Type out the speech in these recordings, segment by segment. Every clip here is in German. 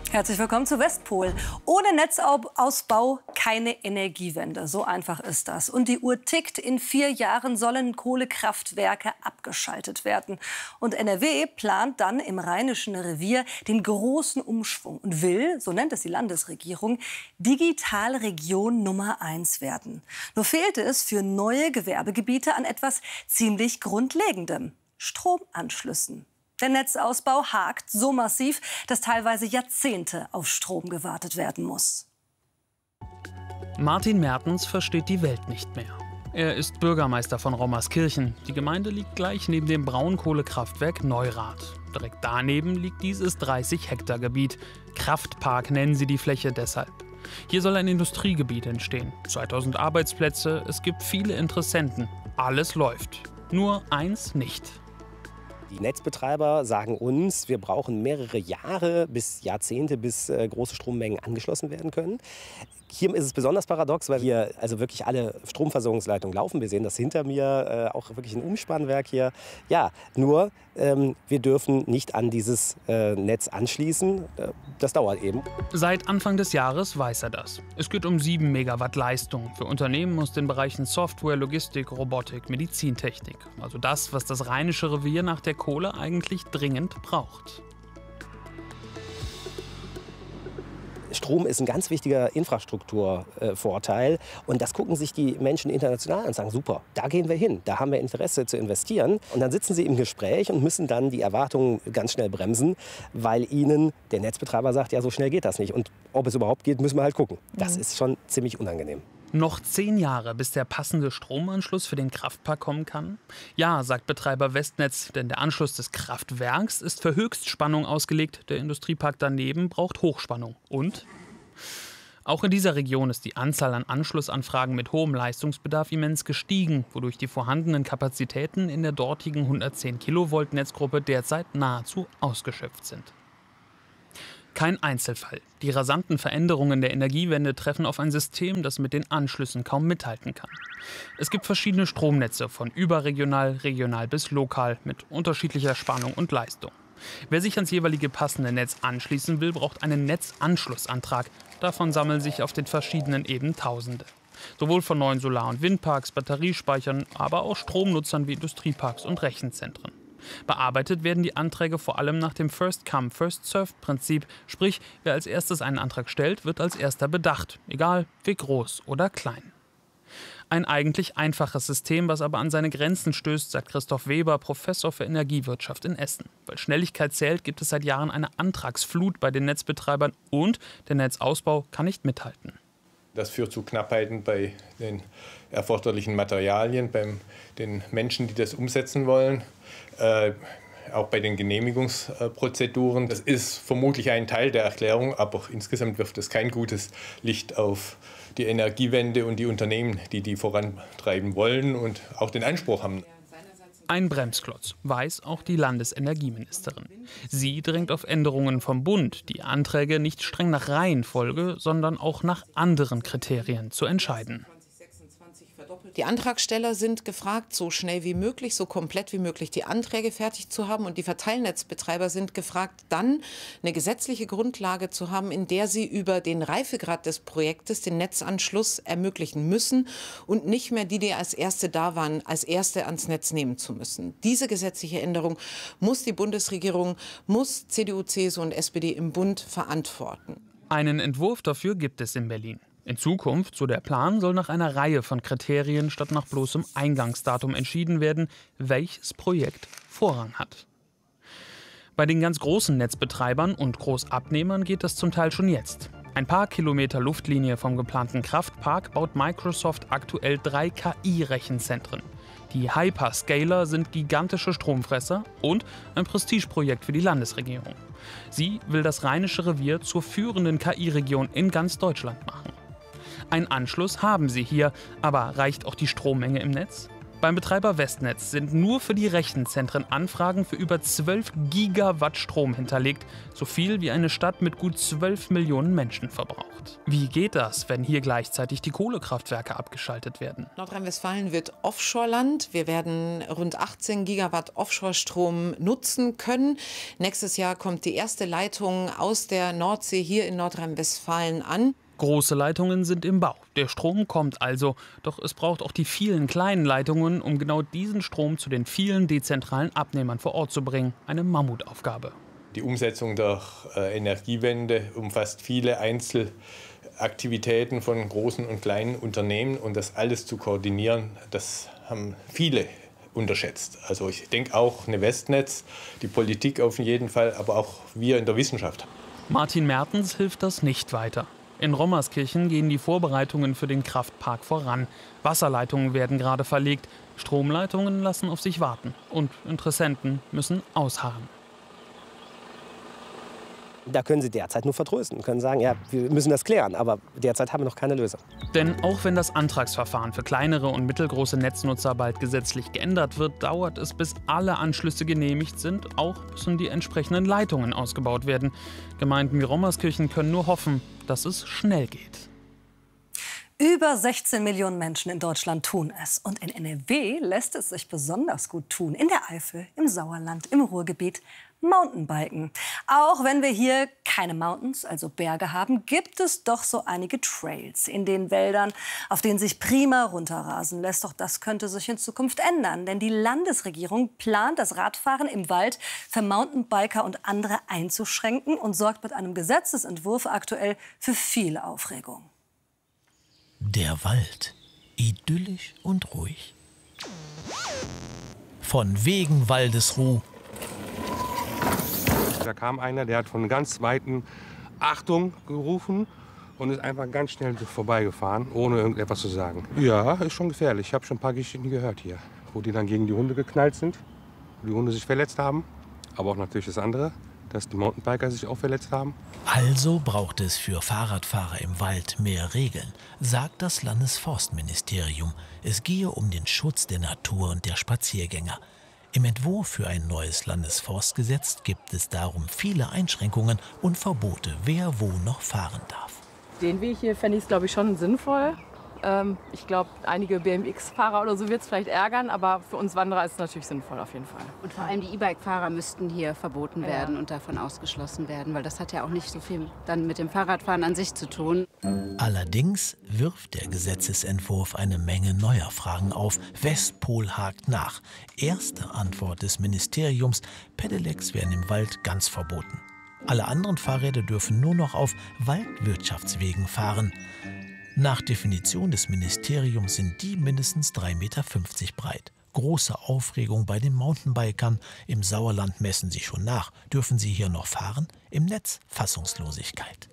Herzlich willkommen zu Westpol. Ohne Netzausbau keine Energiewende. So einfach ist das. Und die Uhr tickt. In 4 Jahren sollen Kohlekraftwerke abgeschaltet werden. Und NRW plant dann im Rheinischen Revier den großen Umschwung und will, so nennt es die Landesregierung, Digitalregion Nummer 1 werden. Nur fehlte es für neue Gewerbegebiete an etwas ziemlich Grundlegendem: Stromanschlüssen. Der Netzausbau hakt so massiv, dass teilweise Jahrzehnte auf Strom gewartet werden muss. Martin Mertens versteht die Welt nicht mehr. Er ist Bürgermeister von Rommerskirchen. Die Gemeinde liegt gleich neben dem Braunkohlekraftwerk Neurath. Direkt daneben liegt dieses 30-Hektar-Gebiet. Kraftpark nennen sie die Fläche deshalb. Hier soll ein Industriegebiet entstehen. 2000 Arbeitsplätze, es gibt viele Interessenten. Alles läuft. Nur eins nicht. Die Netzbetreiber sagen uns, wir brauchen mehrere Jahre bis Jahrzehnte, bis große Strommengen angeschlossen werden können. Hier ist es besonders paradox, weil hier also wirklich alle Stromversorgungsleitungen laufen. Wir sehen das hinter mir, auch wirklich ein Umspannwerk hier. Ja, nur wir dürfen nicht an dieses Netz anschließen. Das dauert eben. Seit Anfang des Jahres weiß er das. Es geht um 7 Megawatt Leistung für Unternehmen aus den Bereichen Software, Logistik, Robotik, Medizintechnik. Also das, was das Rheinische Revier nach der Kohle eigentlich dringend braucht. Strom ist ein ganz wichtiger Infrastrukturvorteil. Und das gucken sich die Menschen international an und sagen, super, da gehen wir hin, da haben wir Interesse zu investieren. Und dann sitzen sie im Gespräch und müssen dann die Erwartungen ganz schnell bremsen, weil ihnen der Netzbetreiber sagt, ja, so schnell geht das nicht. Und ob es überhaupt geht, müssen wir halt gucken. Das ist schon ziemlich unangenehm. Noch 10 Jahre, bis der passende Stromanschluss für den Kraftpark kommen kann? Ja, sagt Betreiber Westnetz, denn der Anschluss des Kraftwerks ist für Höchstspannung ausgelegt. Der Industriepark daneben braucht Hochspannung. Und? Auch in dieser Region ist die Anzahl an Anschlussanfragen mit hohem Leistungsbedarf immens gestiegen, wodurch die vorhandenen Kapazitäten in der dortigen 110 Kilovolt Netzgruppe derzeit nahezu ausgeschöpft sind. Kein Einzelfall. Die rasanten Veränderungen der Energiewende treffen auf ein System, das mit den Anschlüssen kaum mithalten kann. Es gibt verschiedene Stromnetze, von überregional, regional bis lokal, mit unterschiedlicher Spannung und Leistung. Wer sich ans jeweilige passende Netz anschließen will, braucht einen Netzanschlussantrag. Davon sammeln sich auf den verschiedenen Ebenen Tausende. Sowohl von neuen Solar- und Windparks, Batteriespeichern, aber auch Stromnutzern wie Industrieparks und Rechenzentren. Bearbeitet werden die Anträge vor allem nach dem First-Come, First-Served-Prinzip. Sprich, wer als erstes einen Antrag stellt, wird als erster bedacht. Egal, wie groß oder klein. Ein eigentlich einfaches System, was aber an seine Grenzen stößt, sagt Christoph Weber, Professor für Energiewirtschaft in Essen. Weil Schnelligkeit zählt, gibt es seit Jahren eine Antragsflut bei den Netzbetreibern und der Netzausbau kann nicht mithalten. Das führt zu Knappheiten bei den erforderlichen Materialien, bei den Menschen, die das umsetzen wollen, auch bei den Genehmigungsprozeduren. Das ist vermutlich ein Teil der Erklärung, aber insgesamt wirft es kein gutes Licht auf die Energiewende und die Unternehmen, die vorantreiben wollen und auch den Anspruch haben. Ein Bremsklotz, weiß auch die Landesenergieministerin. Sie drängt auf Änderungen vom Bund, die Anträge nicht streng nach Reihenfolge, sondern auch nach anderen Kriterien zu entscheiden. Die Antragsteller sind gefragt, so schnell wie möglich, so komplett wie möglich die Anträge fertig zu haben. Und die Verteilnetzbetreiber sind gefragt, dann eine gesetzliche Grundlage zu haben, in der sie über den Reifegrad des Projektes den Netzanschluss ermöglichen müssen und nicht mehr die als Erste da waren, als Erste ans Netz nehmen zu müssen. Diese gesetzliche Änderung muss die Bundesregierung, muss CDU, CSU und SPD im Bund verantworten. Einen Entwurf dafür gibt es in Berlin. In Zukunft, so der Plan, soll nach einer Reihe von Kriterien statt nach bloßem Eingangsdatum entschieden werden, welches Projekt Vorrang hat. Bei den ganz großen Netzbetreibern und Großabnehmern geht das zum Teil schon jetzt. Ein paar Kilometer Luftlinie vom geplanten Kraftpark baut Microsoft aktuell 3 KI-Rechenzentren. Die Hyperscaler sind gigantische Stromfresser und ein Prestigeprojekt für die Landesregierung. Sie will das Rheinische Revier zur führenden KI-Region in ganz Deutschland machen. Einen Anschluss haben sie hier, aber reicht auch die Strommenge im Netz? Beim Betreiber Westnetz sind nur für die Rechenzentren Anfragen für über 12 Gigawatt Strom hinterlegt, so viel wie eine Stadt mit gut 12 Millionen Menschen verbraucht. Wie geht das, wenn hier gleichzeitig die Kohlekraftwerke abgeschaltet werden? Nordrhein-Westfalen wird Offshore-Land. Wir werden rund 18 Gigawatt Offshore-Strom nutzen können. Nächstes Jahr kommt die erste Leitung aus der Nordsee hier in Nordrhein-Westfalen an. Große Leitungen sind im Bau. Der Strom kommt also. Doch es braucht auch die vielen kleinen Leitungen, um genau diesen Strom zu den vielen dezentralen Abnehmern vor Ort zu bringen. Eine Mammutaufgabe. Die Umsetzung der Energiewende umfasst viele Einzelaktivitäten von großen und kleinen Unternehmen. Und das alles zu koordinieren, das haben viele unterschätzt. Also ich denke auch eine Westnetz, die Politik auf jeden Fall, aber auch wir in der Wissenschaft. Martin Mertens hilft das nicht weiter. In Rommerskirchen gehen die Vorbereitungen für den Kraftpark voran. Wasserleitungen werden gerade verlegt, Stromleitungen lassen auf sich warten und Interessenten müssen ausharren. Da können Sie derzeit nur vertrösten, können sagen, ja, wir müssen das klären, aber derzeit haben wir noch keine Lösung. Denn auch wenn das Antragsverfahren für kleinere und mittelgroße Netznutzer bald gesetzlich geändert wird, dauert es, bis alle Anschlüsse genehmigt sind. Auch müssen die entsprechenden Leitungen ausgebaut werden. Gemeinden wie Rommerskirchen können nur hoffen, dass es schnell geht. Über 16 Millionen Menschen in Deutschland tun es. Und in NRW lässt es sich besonders gut tun. In der Eifel, im Sauerland, im Ruhrgebiet. Mountainbiken. Auch wenn wir hier keine Mountains, also Berge haben, gibt es doch so einige Trails in den Wäldern, auf denen sich prima runterrasen lässt. Doch das könnte sich in Zukunft ändern, denn die Landesregierung plant, das Radfahren im Wald für Mountainbiker und andere einzuschränken und sorgt mit einem Gesetzesentwurf aktuell für viel Aufregung. Der Wald, idyllisch und ruhig. Von wegen Waldesruh. Da kam einer, der hat von ganz Weitem Achtung gerufen und ist einfach ganz schnell vorbeigefahren, ohne irgendetwas zu sagen. Ja, ist schon gefährlich. Ich habe schon ein paar Geschichten gehört hier, wo die dann gegen die Hunde geknallt sind, wo die Hunde sich verletzt haben. Aber auch natürlich das andere, dass die Mountainbiker sich auch verletzt haben. Also braucht es für Fahrradfahrer im Wald mehr Regeln, sagt das Landesforstministerium. Es gehe um den Schutz der Natur und der Spaziergänger. Im Entwurf für ein neues Landesforstgesetz gibt es darum viele Einschränkungen und Verbote, wer wo noch fahren darf. Den Weg hier fände ich es, glaube ich, schon sinnvoll. Ich glaube, einige BMX-Fahrer oder so wird es vielleicht ärgern, aber für uns Wanderer ist es natürlich sinnvoll auf jeden Fall. Und vor allem die E-Bike-Fahrer müssten hier verboten werden und davon ausgeschlossen werden, weil das hat ja auch nicht so viel dann mit dem Fahrradfahren an sich zu tun. Allerdings wirft der Gesetzesentwurf eine Menge neuer Fragen auf. Westpol hakt nach. Erste Antwort des Ministeriums: Pedelecs werden im Wald ganz verboten. Alle anderen Fahrräder dürfen nur noch auf Waldwirtschaftswegen fahren. Nach Definition des Ministeriums sind die mindestens 3,50 Meter breit. Große Aufregung bei den Mountainbikern. Im Sauerland messen sie schon nach. Dürfen sie hier noch fahren? Im Netz Fassungslosigkeit.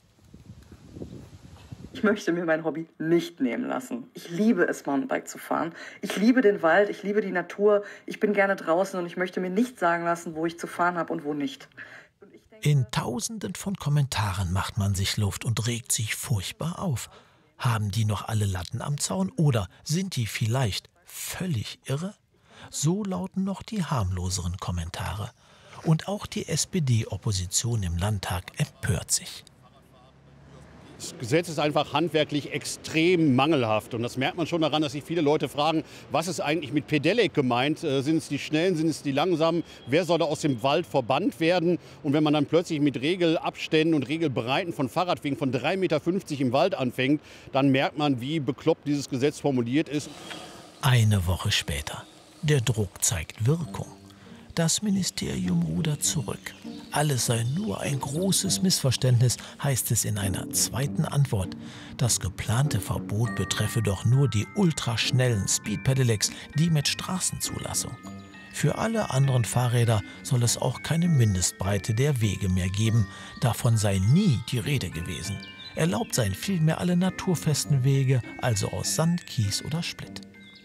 Ich möchte mir mein Hobby nicht nehmen lassen. Ich liebe es, Mountainbike zu fahren. Ich liebe den Wald, ich liebe die Natur. Ich bin gerne draußen und ich möchte mir nicht sagen lassen, wo ich zu fahren habe und wo nicht. In Tausenden von Kommentaren macht man sich Luft und regt sich furchtbar auf. Haben die noch alle Latten am Zaun oder sind die vielleicht völlig irre? So lauten noch die harmloseren Kommentare. Und auch die SPD-Opposition im Landtag empört sich. Das Gesetz ist einfach handwerklich extrem mangelhaft. Und das merkt man schon daran, dass sich viele Leute fragen, was ist eigentlich mit Pedelec gemeint? Sind es die Schnellen, sind es die Langsamen? Wer soll da aus dem Wald verbannt werden? Und wenn man dann plötzlich mit Regelabständen und Regelbreiten von Fahrradwegen von 3,50 Meter im Wald anfängt, dann merkt man, wie bekloppt dieses Gesetz formuliert ist. Eine Woche später. Der Druck zeigt Wirkung. Das Ministerium rudert zurück. Alles sei nur ein großes Missverständnis, heißt es in einer zweiten Antwort. Das geplante Verbot betreffe doch nur die ultraschnellen Speed-Pedelecs, die mit Straßenzulassung. Für alle anderen Fahrräder soll es auch keine Mindestbreite der Wege mehr geben. Davon sei nie die Rede gewesen. Erlaubt seien vielmehr alle naturfesten Wege, also aus Sand, Kies oder Splitt.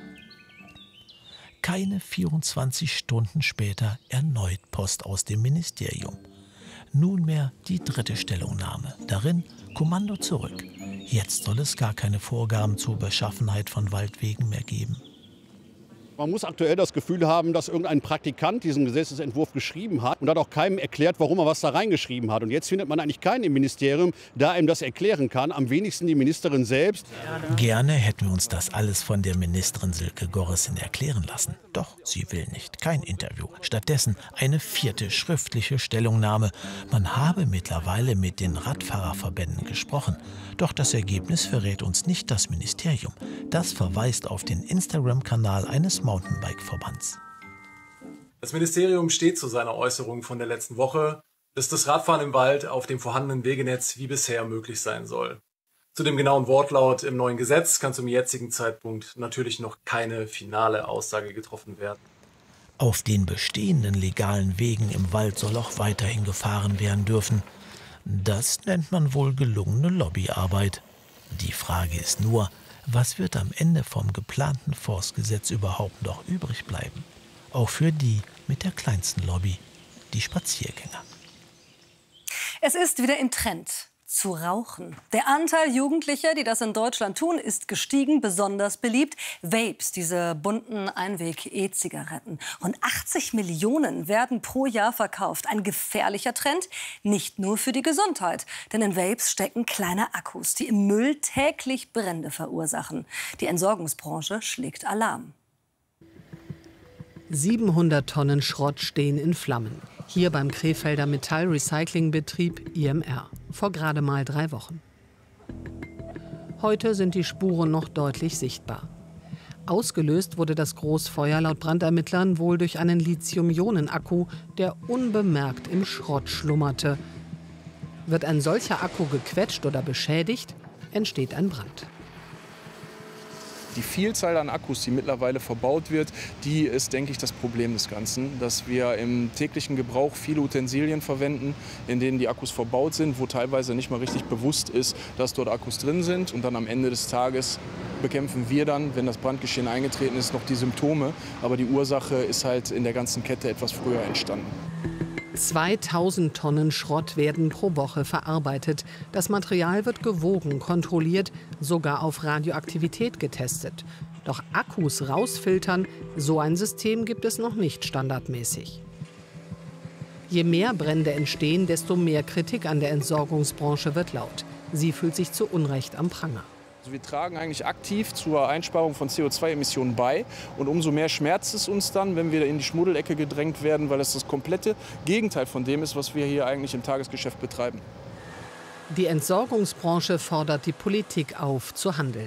Keine 24 Stunden später erneut Post aus dem Ministerium. Nunmehr die dritte Stellungnahme. Darin Kommando zurück. Jetzt soll es gar keine Vorgaben zur Beschaffenheit von Waldwegen mehr geben. Man muss aktuell das Gefühl haben, dass irgendein Praktikant diesen Gesetzesentwurf geschrieben hat und hat auch keinem erklärt, warum er was da reingeschrieben hat. Und jetzt findet man eigentlich keinen im Ministerium, der einem das erklären kann. Am wenigsten die Ministerin selbst. Gerne hätten wir uns das alles von der Ministerin Silke Gorissen erklären lassen. Doch sie will nicht. Kein Interview. Stattdessen eine 4. schriftliche Stellungnahme. Man habe mittlerweile mit den Radfahrerverbänden gesprochen. Doch das Ergebnis verrät uns nicht das Ministerium. Das verweist auf den Instagram-Kanal eines Mountainbike-Verbands. Das Ministerium steht zu seiner Äußerung von der letzten Woche, dass das Radfahren im Wald auf dem vorhandenen Wegenetz wie bisher möglich sein soll. Zu dem genauen Wortlaut im neuen Gesetz kann zum jetzigen Zeitpunkt natürlich noch keine finale Aussage getroffen werden. Auf den bestehenden legalen Wegen im Wald soll auch weiterhin gefahren werden dürfen. Das nennt man wohl gelungene Lobbyarbeit. Die Frage ist nur, was wird am Ende vom geplanten Forstgesetz überhaupt noch übrig bleiben? Auch für die mit der kleinsten Lobby, die Spaziergänger. Es ist wieder im Trend zu rauchen. Der Anteil Jugendlicher, die das in Deutschland tun, ist gestiegen, besonders beliebt. Vapes, diese bunten Einweg-E-Zigaretten. Rund 80 Millionen werden pro Jahr verkauft. Ein gefährlicher Trend, nicht nur für die Gesundheit. Denn in Vapes stecken kleine Akkus, die im Müll täglich Brände verursachen. Die Entsorgungsbranche schlägt Alarm. 700 Tonnen Schrott stehen in Flammen. Hier beim Krefelder Metallrecyclingbetrieb IMR. Vor gerade mal 3 Wochen. Heute sind die Spuren noch deutlich sichtbar. Ausgelöst wurde das Großfeuer laut Brandermittlern wohl durch einen Lithium-Ionen-Akku, der unbemerkt im Schrott schlummerte. Wird ein solcher Akku gequetscht oder beschädigt, entsteht ein Brand. Die Vielzahl an Akkus, die mittlerweile verbaut wird, die ist, denke ich, das Problem des Ganzen. Dass wir im täglichen Gebrauch viele Utensilien verwenden, in denen die Akkus verbaut sind, wo teilweise nicht mal richtig bewusst ist, dass dort Akkus drin sind. Und dann am Ende des Tages bekämpfen wir dann, wenn das Brandgeschehen eingetreten ist, noch die Symptome. Aber die Ursache ist halt in der ganzen Kette etwas früher entstanden. 2000 Tonnen Schrott werden pro Woche verarbeitet. Das Material wird gewogen, kontrolliert, sogar auf Radioaktivität getestet. Doch Akkus rausfiltern, so ein System gibt es noch nicht standardmäßig. Je mehr Brände entstehen, desto mehr Kritik an der Entsorgungsbranche wird laut. Sie fühlt sich zu Unrecht am Pranger. Also wir tragen eigentlich aktiv zur Einsparung von CO2-Emissionen bei. Und umso mehr schmerzt es uns dann, wenn wir in die Schmuddelecke gedrängt werden, weil es das komplette Gegenteil von dem ist, was wir hier eigentlich im Tagesgeschäft betreiben. Die Entsorgungsbranche fordert die Politik auf, zu handeln.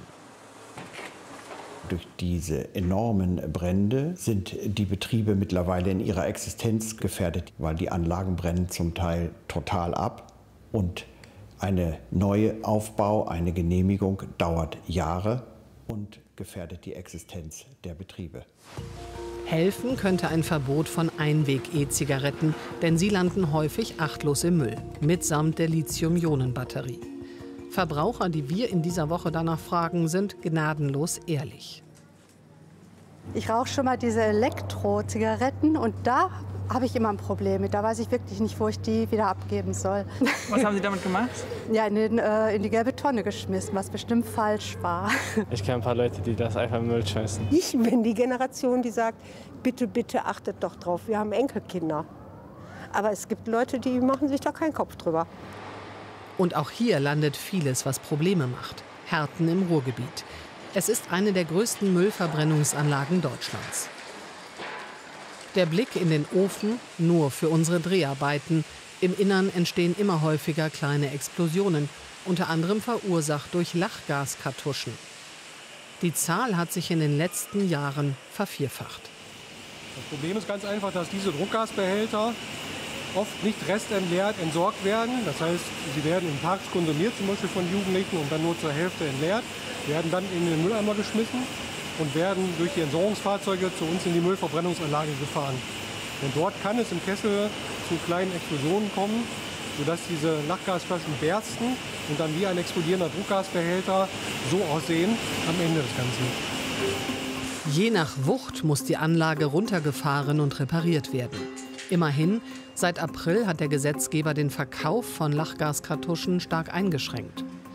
Durch diese enormen Brände sind die Betriebe mittlerweile in ihrer Existenz gefährdet, weil die Anlagen brennen zum Teil total ab und eine neue Aufbau, eine Genehmigung dauert Jahre und gefährdet die Existenz der Betriebe. Helfen könnte ein Verbot von Einweg-E-Zigaretten, denn sie landen häufig achtlos im Müll, mitsamt der Lithium-Ionen-Batterie. Verbraucher, die wir in dieser Woche danach fragen, sind gnadenlos ehrlich. Ich rauche schon mal diese Elektro-Zigaretten und da habe ich immer ein Problem mit. Da weiß ich wirklich nicht, wo ich die wieder abgeben soll. Was haben Sie damit gemacht? Ja, in die gelbe Tonne geschmissen, was bestimmt falsch war. Ich kenne ein paar Leute, die das einfach im Müll schmeißen. Ich bin die Generation, die sagt, bitte, bitte achtet doch drauf, wir haben Enkelkinder. Aber es gibt Leute, die machen sich da keinen Kopf drüber. Und auch hier landet vieles, was Probleme macht. Herten im Ruhrgebiet. Es ist eine der größten Müllverbrennungsanlagen Deutschlands. Der Blick in den Ofen nur für unsere Dreharbeiten. Im Innern entstehen immer häufiger kleine Explosionen, unter anderem verursacht durch Lachgaskartuschen. Die Zahl hat sich in den letzten Jahren vervierfacht. Das Problem ist ganz einfach, dass diese Druckgasbehälter oft nicht restentleert entsorgt werden. Das heißt, sie werden in Parks konsumiert, zum Beispiel von Jugendlichen, und dann nur zur Hälfte entleert, werden dann in den Mülleimer geschmissen und werden durch die Entsorgungsfahrzeuge zu uns in die Müllverbrennungsanlage gefahren. Und dort kann es im Kessel zu kleinen Explosionen kommen, sodass diese Lachgasflaschen bersten und dann wie ein explodierender Druckgasbehälter so aussehen am Ende des Ganzen. Je nach Wucht muss die Anlage runtergefahren und repariert werden. Immerhin, seit April hat der Gesetzgeber den Verkauf von Lachgaskartuschen stark eingeschränkt.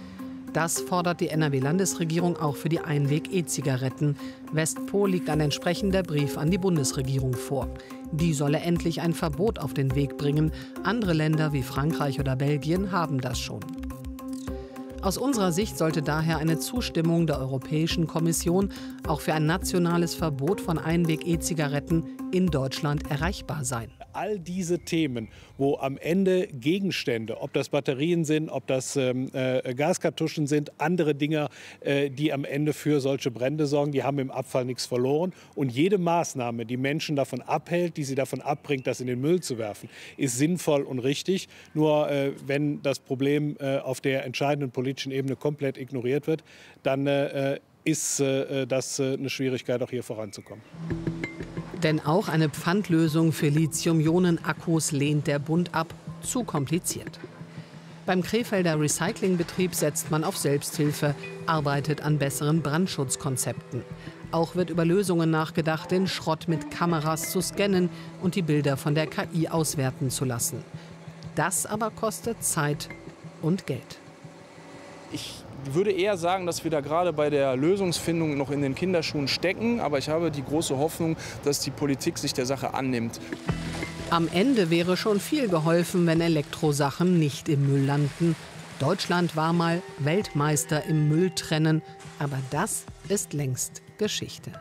Das fordert die NRW-Landesregierung auch für die Einweg-E-Zigaretten. Westpo liegt ein entsprechender Brief an die Bundesregierung vor. Die solle endlich ein Verbot auf den Weg bringen. Andere Länder wie Frankreich oder Belgien haben das schon. Aus unserer Sicht sollte daher eine Zustimmung der Europäischen Kommission auch für ein nationales Verbot von Einweg-E-Zigaretten in Deutschland erreichbar sein. All diese Themen, wo am Ende Gegenstände, ob das Batterien sind, ob das Gaskartuschen sind, andere Dinge, die am Ende für solche Brände sorgen, die haben im Abfall nichts verloren. Und jede Maßnahme, die Menschen davon abhält, die sie davon abbringt, das in den Müll zu werfen, ist sinnvoll und richtig. Nur wenn das Problem auf der entscheidenden politischen Ebene komplett ignoriert wird, dann ist das eine Schwierigkeit, auch hier voranzukommen. Denn auch eine Pfandlösung für Lithium-Ionen-Akkus lehnt der Bund ab. Zu kompliziert. Beim Krefelder Recyclingbetrieb setzt man auf Selbsthilfe, arbeitet an besseren Brandschutzkonzepten. Auch wird über Lösungen nachgedacht, den Schrott mit Kameras zu scannen und die Bilder von der KI auswerten zu lassen. Das aber kostet Zeit und Geld. Ich würde eher sagen, dass wir da gerade bei der Lösungsfindung noch in den Kinderschuhen stecken. Aber ich habe die große Hoffnung, dass die Politik sich der Sache annimmt. Am Ende wäre schon viel geholfen, wenn Elektrosachen nicht im Müll landen. Deutschland war mal Weltmeister im Mülltrennen. Aber das ist längst Geschichte.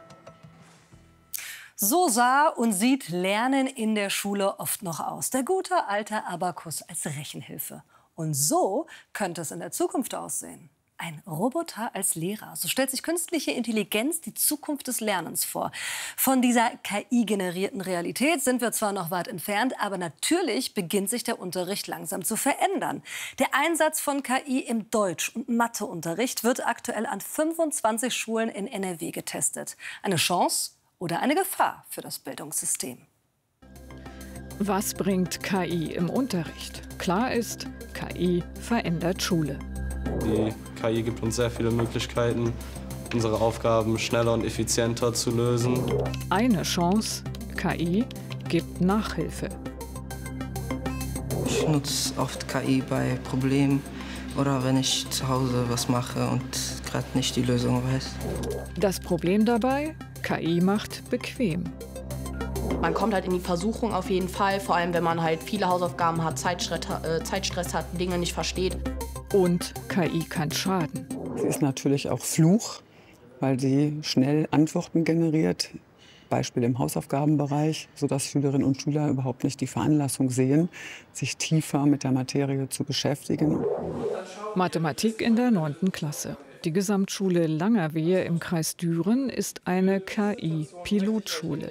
So sah und sieht Lernen in der Schule oft noch aus. Der gute alte Abakus als Rechenhilfe. Und so könnte es in der Zukunft aussehen. Ein Roboter als Lehrer. So stellt sich künstliche Intelligenz die Zukunft des Lernens vor. Von dieser KI-generierten Realität sind wir zwar noch weit entfernt, aber natürlich beginnt sich der Unterricht langsam zu verändern. Der Einsatz von KI im Deutsch- und Matheunterricht wird aktuell an 25 Schulen in NRW getestet. Eine Chance oder eine Gefahr für das Bildungssystem? Was bringt KI im Unterricht? Klar ist, KI verändert Schule. Die KI gibt uns sehr viele Möglichkeiten, unsere Aufgaben schneller und effizienter zu lösen. Eine Chance, KI gibt Nachhilfe. Ich nutze oft KI bei Problemen oder wenn ich zu Hause was mache und gerade nicht die Lösung weiß. Das Problem dabei, KI macht bequem. Man kommt halt in die Versuchung auf jeden Fall, vor allem wenn man halt viele Hausaufgaben hat, Zeitstress hat, Dinge nicht versteht. Und KI kann schaden. Sie ist natürlich auch Fluch, weil sie schnell Antworten generiert, Beispiel im Hausaufgabenbereich, sodass Schülerinnen und Schüler überhaupt nicht die Veranlassung sehen, sich tiefer mit der Materie zu beschäftigen. Mathematik in der 9. Klasse. Die Gesamtschule Langerwehe im Kreis Düren ist eine KI-Pilotschule.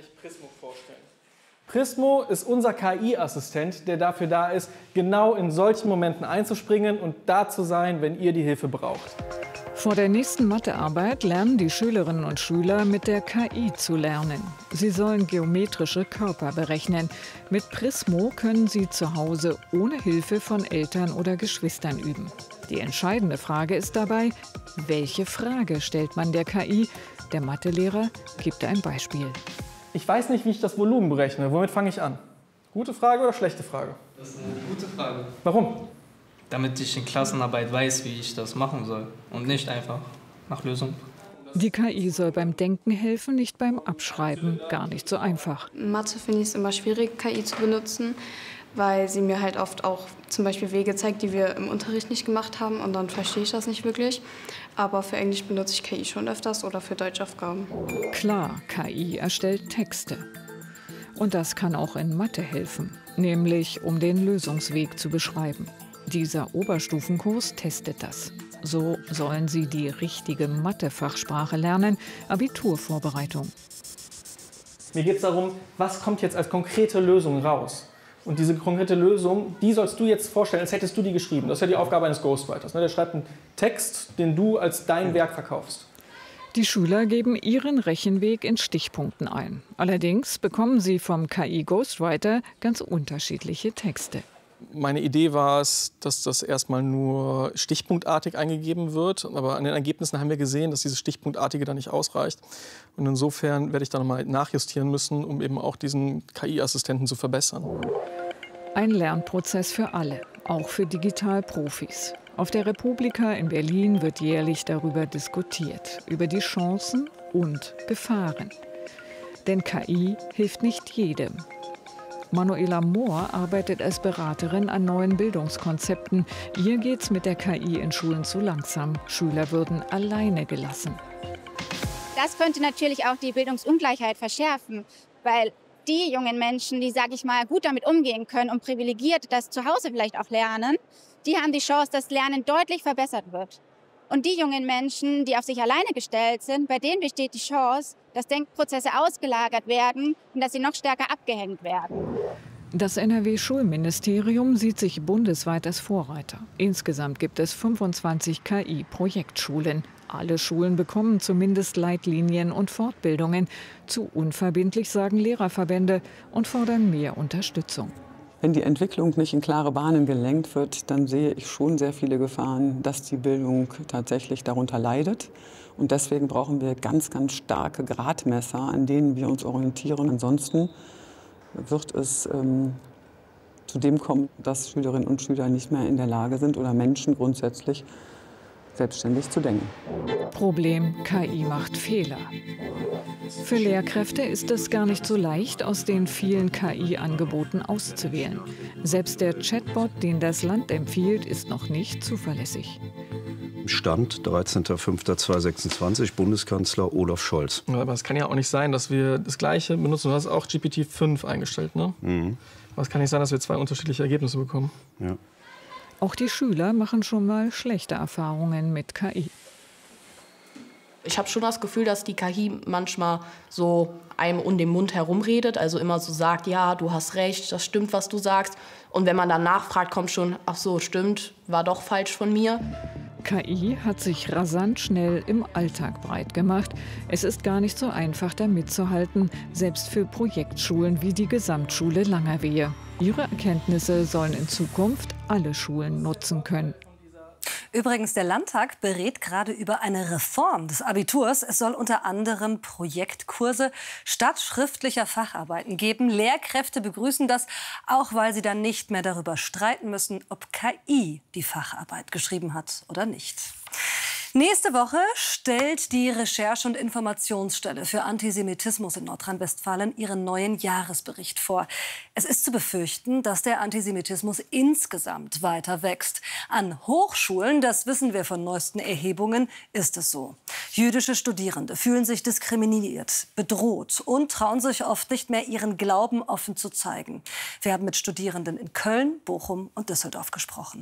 Prismo ist unser KI-Assistent, der dafür da ist, genau in solchen Momenten einzuspringen und da zu sein, wenn ihr die Hilfe braucht. Vor der nächsten Mathearbeit lernen die Schülerinnen und Schüler, mit der KI zu lernen. Sie sollen geometrische Körper berechnen. Mit Prismo können sie zu Hause ohne Hilfe von Eltern oder Geschwistern üben. Die entscheidende Frage ist dabei, welche Frage stellt man der KI? Der Mathelehrer gibt ein Beispiel. Ich weiß nicht, wie ich das Volumen berechne. Womit fange ich an? Gute Frage oder schlechte Frage? Das ist eine gute Frage. Warum? Damit ich in Klassenarbeit weiß, wie ich das machen soll und nicht einfach nach Lösung. Die KI soll beim Denken helfen, nicht beim Abschreiben. Gar nicht so einfach. In Mathe finde ich es immer schwierig, KI zu benutzen, weil sie mir halt oft auch zum Beispiel Wege zeigt, die wir im Unterricht nicht gemacht haben und dann verstehe ich das nicht wirklich. Aber für Englisch benutze ich KI schon öfters oder für Deutschaufgaben. Klar, KI erstellt Texte. Und das kann auch in Mathe helfen, nämlich um den Lösungsweg zu beschreiben. Dieser Oberstufenkurs testet das. So sollen sie die richtige Mathe-Fachsprache lernen, Abiturvorbereitung. Mir geht es darum, was kommt jetzt als konkrete Lösung raus? Und diese konkrete Lösung, die sollst du jetzt vorstellen, als hättest du die geschrieben. Das ist ja die Aufgabe eines Ghostwriters. Der schreibt einen Text, den du als dein Werk verkaufst. Die Schüler geben ihren Rechenweg in Stichpunkten ein. Allerdings bekommen sie vom KI-Ghostwriter ganz unterschiedliche Texte. Meine Idee war es, dass das erstmal nur stichpunktartig eingegeben wird. Aber an den Ergebnissen haben wir gesehen, dass dieses Stichpunktartige da nicht ausreicht. Und insofern werde ich da nochmal nachjustieren müssen, um eben auch diesen KI-Assistenten zu verbessern. Ein Lernprozess für alle, auch für Digitalprofis. Auf der Republika in Berlin wird jährlich darüber diskutiert, über die Chancen und Gefahren. Denn KI hilft nicht jedem. Manuela Mohr arbeitet als Beraterin an neuen Bildungskonzepten. Ihr geht's mit der KI in Schulen zu langsam. Schüler würden alleine gelassen. Das könnte natürlich auch die Bildungsungleichheit verschärfen, weil die jungen Menschen, die, sage ich mal, gut damit umgehen können und privilegiert das zu Hause vielleicht auch lernen, die haben die Chance, dass Lernen deutlich verbessert wird. Und die jungen Menschen, die auf sich alleine gestellt sind, bei denen besteht die Chance, dass Denkprozesse ausgelagert werden und dass sie noch stärker abgehängt werden. Das NRW-Schulministerium sieht sich bundesweit als Vorreiter. Insgesamt gibt es 25 KI-Projektschulen. Alle Schulen bekommen zumindest Leitlinien und Fortbildungen. Zu unverbindlich, sagen Lehrerverbände, und fordern mehr Unterstützung. Wenn die Entwicklung nicht in klare Bahnen gelenkt wird, dann sehe ich schon sehr viele Gefahren, dass die Bildung tatsächlich darunter leidet. Und deswegen brauchen wir ganz, ganz starke Gradmesser, an denen wir uns orientieren. Ansonsten wird es zu dem kommen, dass Schülerinnen und Schüler nicht mehr in der Lage sind oder Menschen grundsätzlich selbstständig zu denken. Problem: KI macht Fehler. Für Lehrkräfte ist es gar nicht so leicht, aus den vielen KI-Angeboten auszuwählen. Selbst der Chatbot, den das Land empfiehlt, ist noch nicht zuverlässig. Stand 13.05.2026, Bundeskanzler Olaf Scholz. Aber es kann ja auch nicht sein, dass wir das Gleiche benutzen. Du hast auch GPT-5 eingestellt, ne? Mhm. Aber es kann nicht sein, dass wir zwei unterschiedliche Ergebnisse bekommen. Ja. Auch die Schüler machen schon mal schlechte Erfahrungen mit KI. Ich habe schon das Gefühl, dass die KI manchmal so einem um den Mund herumredet, also immer so sagt, ja, du hast recht, das stimmt, was du sagst. Und wenn man dann nachfragt, kommt schon, ach so, stimmt, war doch falsch von mir. KI hat sich rasant schnell im Alltag breit gemacht. Es ist gar nicht so einfach, da mitzuhalten, selbst für Projektschulen wie die Gesamtschule Langerwehe. Ihre Erkenntnisse sollen in Zukunft alle Schulen nutzen können. Übrigens, der Landtag berät gerade über eine Reform des Abiturs. Es soll unter anderem Projektkurse statt schriftlicher Facharbeiten geben. Lehrkräfte begrüßen das, auch weil sie dann nicht mehr darüber streiten müssen, ob KI die Facharbeit geschrieben hat oder nicht. Nächste Woche stellt die Recherche- und Informationsstelle für Antisemitismus in Nordrhein-Westfalen ihren neuen Jahresbericht vor. Es ist zu befürchten, dass der Antisemitismus insgesamt weiter wächst. An Hochschulen, das wissen wir von neuesten Erhebungen, ist es so. Jüdische Studierende fühlen sich diskriminiert, bedroht und trauen sich oft nicht mehr, ihren Glauben offen zu zeigen. Wir haben mit Studierenden in Köln, Bochum und Düsseldorf gesprochen.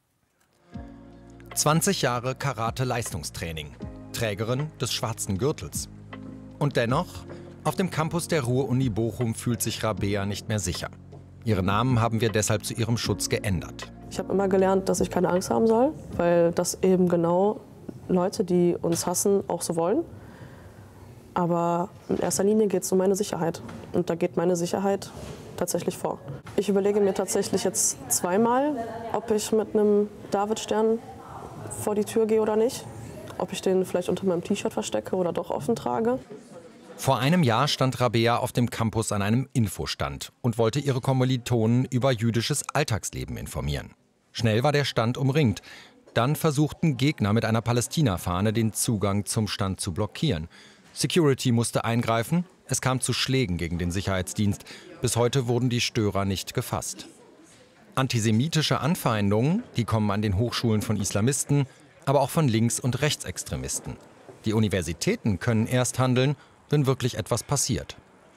20 Jahre Karate-Leistungstraining, Trägerin des schwarzen Gürtels. Und dennoch, auf dem Campus der Ruhr-Uni Bochum fühlt sich Rabea nicht mehr sicher. Ihren Namen haben wir deshalb zu ihrem Schutz geändert. Ich habe immer gelernt, dass ich keine Angst haben soll, weil das eben genau Leute, die uns hassen, auch so wollen. Aber in erster Linie geht es um meine Sicherheit. Und da geht meine Sicherheit tatsächlich vor. Ich überlege mir tatsächlich jetzt zweimal, ob ich mit einem Davidstern vor die Tür gehe oder nicht. Ob ich den vielleicht unter meinem T-Shirt verstecke oder doch offen trage. Vor einem Jahr stand Rabea auf dem Campus an einem Infostand und wollte ihre Kommilitonen über jüdisches Alltagsleben informieren. Schnell war der Stand umringt. Dann versuchten Gegner mit einer Palästina-Fahne den Zugang zum Stand zu blockieren. Security musste eingreifen. Es kam zu Schlägen gegen den Sicherheitsdienst. Bis heute wurden die Störer nicht gefasst. Antisemitische Anfeindungen, die kommen an den Hochschulen von Islamisten, aber auch von Links- und Rechtsextremisten. Die Universitäten können erst handeln, wenn wirklich etwas passiert.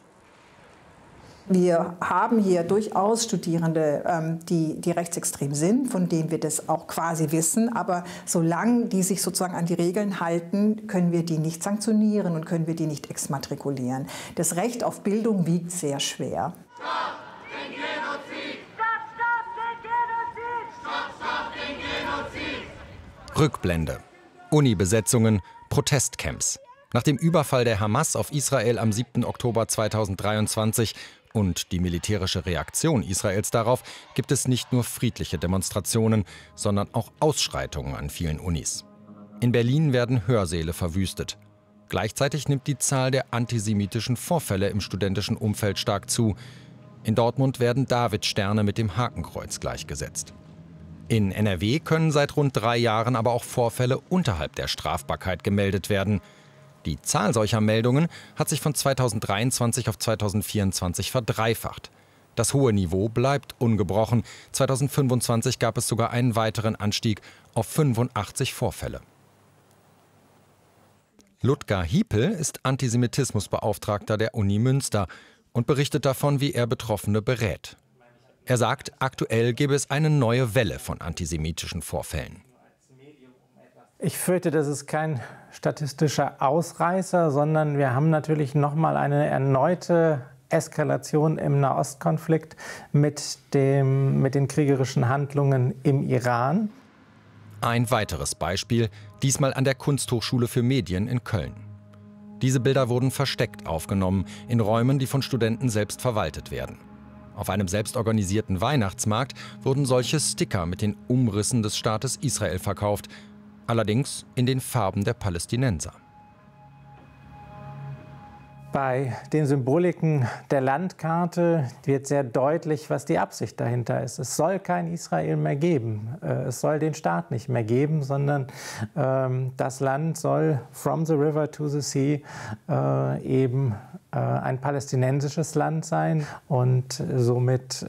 Wir haben hier durchaus Studierende, die rechtsextrem sind, von denen wir das auch quasi wissen. Aber solange die sich sozusagen an die Regeln halten, können wir die nicht sanktionieren und können wir die nicht exmatrikulieren. Das Recht auf Bildung wiegt sehr schwer. Rückblende. Uni-Besetzungen, Protestcamps. Nach dem Überfall der Hamas auf Israel am 7. Oktober 2023 und die militärische Reaktion Israels darauf gibt es nicht nur friedliche Demonstrationen, sondern auch Ausschreitungen an vielen Unis. In Berlin werden Hörsäle verwüstet. Gleichzeitig nimmt die Zahl der antisemitischen Vorfälle im studentischen Umfeld stark zu. In Dortmund werden Davidsterne mit dem Hakenkreuz gleichgesetzt. In NRW können seit rund 3 Jahren aber auch Vorfälle unterhalb der Strafbarkeit gemeldet werden. Die Zahl solcher Meldungen hat sich von 2023 auf 2024 verdreifacht. Das hohe Niveau bleibt ungebrochen. 2025 gab es sogar einen weiteren Anstieg auf 85 Vorfälle. Ludger Hiepel ist Antisemitismusbeauftragter der Uni Münster und berichtet davon, wie er Betroffene berät. Er sagt, aktuell gäbe es eine neue Welle von antisemitischen Vorfällen. Ich fürchte, das ist kein statistischer Ausreißer, sondern wir haben natürlich noch mal eine erneute Eskalation im Nahostkonflikt mit den kriegerischen Handlungen im Iran. Ein weiteres Beispiel, diesmal an der Kunsthochschule für Medien in Köln. Diese Bilder wurden versteckt aufgenommen, in Räumen, die von Studenten selbst verwaltet werden. Auf einem selbstorganisierten Weihnachtsmarkt wurden solche Sticker mit den Umrissen des Staates Israel verkauft, allerdings in den Farben der Palästinenser. Bei den Symboliken der Landkarte wird sehr deutlich, was die Absicht dahinter ist. Es soll kein Israel mehr geben. Es soll den Staat nicht mehr geben, sondern das Land soll from the river to the sea eben ein palästinensisches Land sein und somit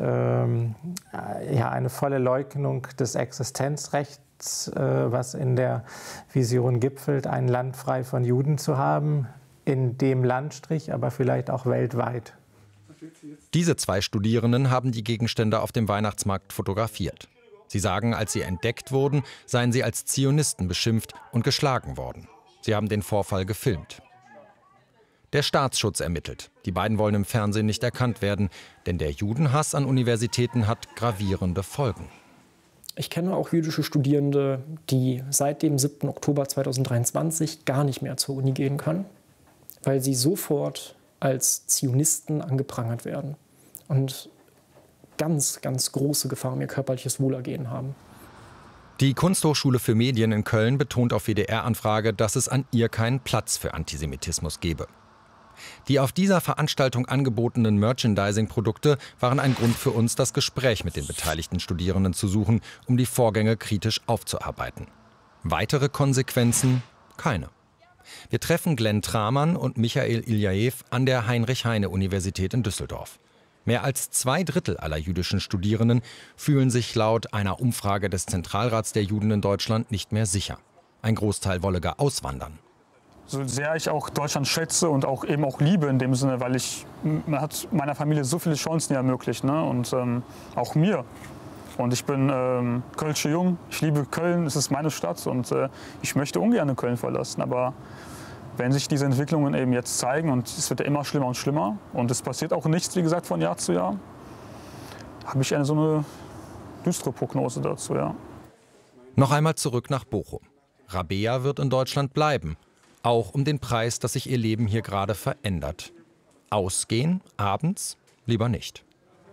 eine volle Leugnung des Existenzrechts, was in der Vision gipfelt, ein Land frei von Juden zu haben. In dem Landstrich, aber vielleicht auch weltweit. Diese 2 Studierenden haben die Gegenstände auf dem Weihnachtsmarkt fotografiert. Sie sagen, als sie entdeckt wurden, seien sie als Zionisten beschimpft und geschlagen worden. Sie haben den Vorfall gefilmt. Der Staatsschutz ermittelt. Die beiden wollen im Fernsehen nicht erkannt werden, denn der Judenhass an Universitäten hat gravierende Folgen. Ich kenne auch jüdische Studierende, die seit dem 7. Oktober 2023 gar nicht mehr zur Uni gehen können, weil sie sofort als Zionisten angeprangert werden und ganz, ganz große Gefahr um ihr körperliches Wohlergehen haben. Die Kunsthochschule für Medien in Köln betont auf WDR-Anfrage, dass es an ihr keinen Platz für Antisemitismus gebe. Die auf dieser Veranstaltung angebotenen Merchandising-Produkte waren ein Grund für uns, das Gespräch mit den beteiligten Studierenden zu suchen, um die Vorgänge kritisch aufzuarbeiten. Weitere Konsequenzen? Keine. Wir treffen Glenn Tramann und Michael Iljaev an der Heinrich-Heine-Universität in Düsseldorf. Mehr als 2/3 aller jüdischen Studierenden fühlen sich laut einer Umfrage des Zentralrats der Juden in Deutschland nicht mehr sicher. Ein Großteil wolle gar auswandern. So sehr ich auch Deutschland schätze und auch eben auch liebe in dem Sinne, weil man hat meiner Familie so viele Chancen ermöglicht, ne? Und auch mir. Und ich bin Kölsche Jung, ich liebe Köln, es ist meine Stadt und ich möchte ungern Köln verlassen. Aber wenn sich diese Entwicklungen eben jetzt zeigen und es wird ja immer schlimmer und schlimmer und es passiert auch nichts, wie gesagt, von Jahr zu Jahr, habe ich so eine düstere Prognose dazu, ja. Noch einmal zurück nach Bochum. Rabea wird in Deutschland bleiben, auch um den Preis, dass sich ihr Leben hier gerade verändert. Ausgehen, abends, lieber nicht.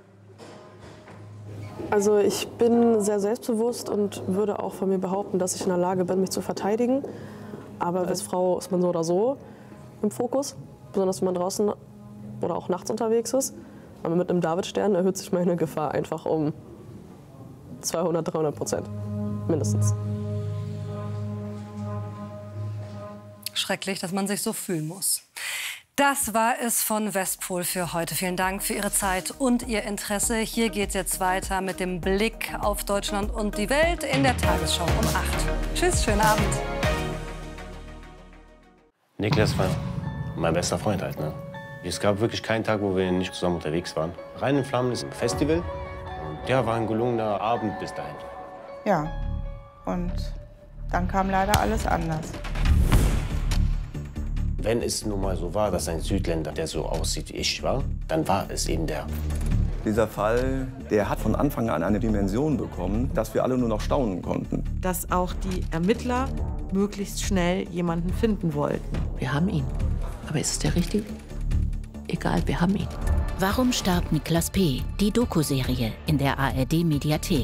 Also ich bin sehr selbstbewusst und würde auch von mir behaupten, dass ich in der Lage bin, mich zu verteidigen. Aber als Frau ist man so oder so im Fokus, besonders wenn man draußen oder auch nachts unterwegs ist. Aber mit einem Davidstern erhöht sich meine Gefahr einfach um 200-300%, mindestens. Schrecklich, dass man sich so fühlen muss. Das war es von Westpol für heute. Vielen Dank für Ihre Zeit und Ihr Interesse. Hier geht es jetzt weiter mit dem Blick auf Deutschland und die Welt in der Tagesschau um 8. Tschüss, schönen Abend. Niklas war mein bester Freund halt, ne? Es gab wirklich keinen Tag, wo wir nicht zusammen unterwegs waren. Rhein in Flammen ist ein Festival. Und ja, war ein gelungener Abend bis dahin. Ja, und dann kam leider alles anders. Wenn es nun mal so war, dass ein Südländer, der so aussieht wie ich war, dann war es eben der. Dieser Fall, der hat von Anfang an eine Dimension bekommen, dass wir alle nur noch staunen konnten. Dass auch die Ermittler möglichst schnell jemanden finden wollten. Wir haben ihn. Aber ist es der Richtige? Egal, wir haben ihn. Warum starb Niklas P.? Die Doku-Serie in der ARD-Mediathek.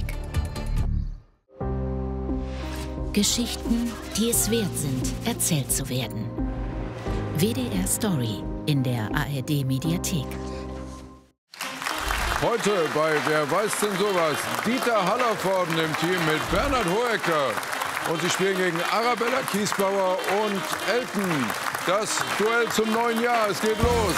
Geschichten, die es wert sind, erzählt zu werden. WDR Story in der ARD-Mediathek. Heute bei Wer weiß denn sowas? Dieter Hallervorden im Team mit Bernhard Hoecker. Und sie spielen gegen Arabella Kiesbauer und Elton. Das Duell zum neuen Jahr. Es geht los.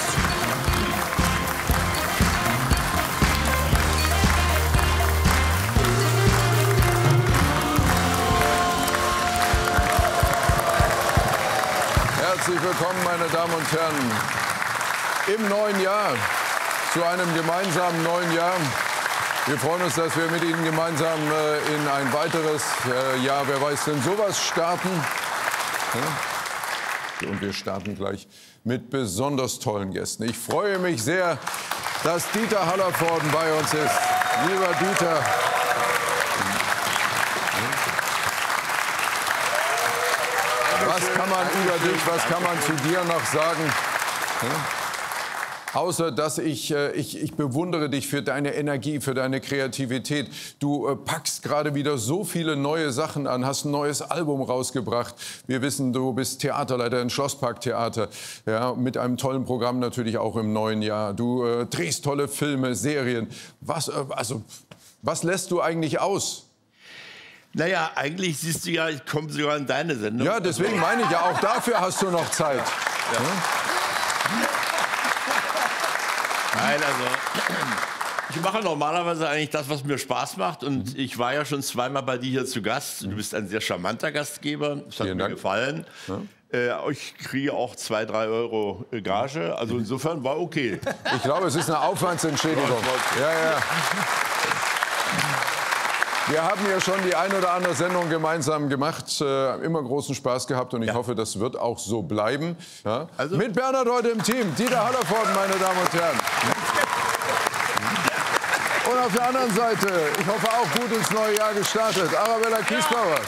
Herzlich willkommen, meine Damen und Herren, im neuen Jahr, zu einem gemeinsamen neuen Jahr. Wir freuen uns, dass wir mit Ihnen gemeinsam in ein weiteres Jahr, wer weiß denn sowas, starten. Ja. Und wir starten gleich mit besonders tollen Gästen. Ich freue mich sehr, dass Dieter Hallervorden bei uns ist. Lieber Dieter. Was kann man über dich, was kann man zu dir noch sagen? Ja? Außer, dass ich bewundere dich für deine Energie, für deine Kreativität. Du packst gerade wieder so viele neue Sachen an, hast ein neues Album rausgebracht. Wir wissen, du bist Theaterleiter im Schlossparktheater, ja, mit einem tollen Programm natürlich auch im neuen Jahr. Du drehst tolle Filme, Serien. Was lässt du eigentlich aus? Naja, eigentlich siehst du ja, ich komme sogar in deine Sendung. Ja, deswegen meine ich ja, auch dafür hast du noch Zeit. Ja. Nein, also ich mache normalerweise eigentlich das, was mir Spaß macht. Und ich war ja schon zweimal bei dir hier zu Gast. Du bist ein sehr charmanter Gastgeber. Das hat mir gefallen. Ja. Ich kriege auch 2, 3 Euro Gage. Also insofern war okay. Ich glaube, es ist eine Aufwandsentschädigung. Ja, ja. Wir haben ja schon die ein oder andere Sendung gemeinsam gemacht, immer großen Spaß gehabt und ich hoffe, das wird auch so bleiben. Ja? Also? Mit Bernhard heute im Team, Dieter Hallervorden, meine Damen und Herren. Und auf der anderen Seite, ich hoffe auch gut ins neue Jahr gestartet, Arabella Kiesbauer.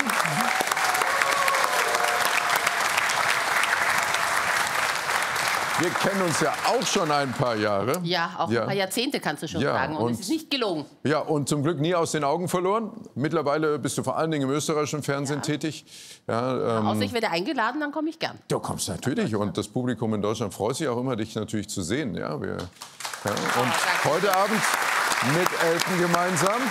Wir kennen uns ja auch schon ein paar Jahre. Ja, auch ein paar Jahrzehnte kannst du schon sagen. Und es ist nicht gelogen. Ja, und zum Glück nie aus den Augen verloren. Mittlerweile bist du vor allen Dingen im österreichischen Fernsehen tätig. Ja, außer ich werde eingeladen, dann komme ich gern. Du kommst natürlich. Und das Publikum in Deutschland freut sich auch immer, dich natürlich zu sehen. Ja, und heute Abend mit Elton gemeinsam.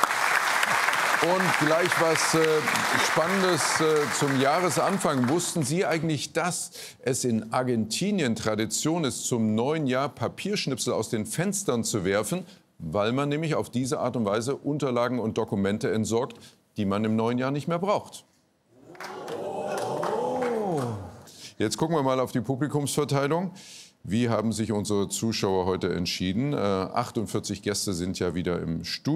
Und gleich was Spannendes zum Jahresanfang. Wussten Sie eigentlich, dass es in Argentinien Tradition ist, zum neuen Jahr Papierschnipsel aus den Fenstern zu werfen, weil man nämlich auf diese Art und Weise Unterlagen und Dokumente entsorgt, die man im neuen Jahr nicht mehr braucht? Jetzt gucken wir mal auf die Publikumsverteilung. Wie haben sich unsere Zuschauer heute entschieden? 48 Gäste sind ja wieder im Studio.